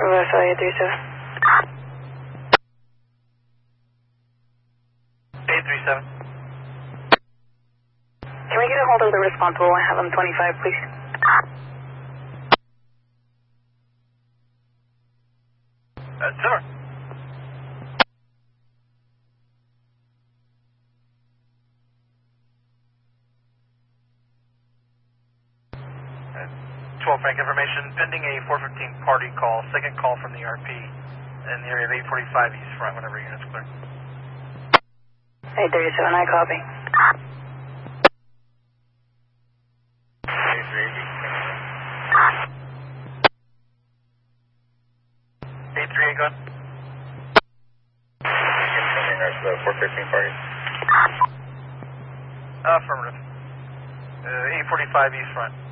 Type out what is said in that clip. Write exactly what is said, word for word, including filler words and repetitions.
Vessel eight three seven. eight three seven. Can we get a hold of the responsible and have him twenty-five, please? Uh, sir. twelve Frank information, pending a four fifteen party call, second call from the R P in the area of eight forty-five East Front, whenever unit's clear. eight thirty-seven, I copy. eight three eight, go ahead. four fifteen party. Affirmative. Uh, eight forty-five East Front.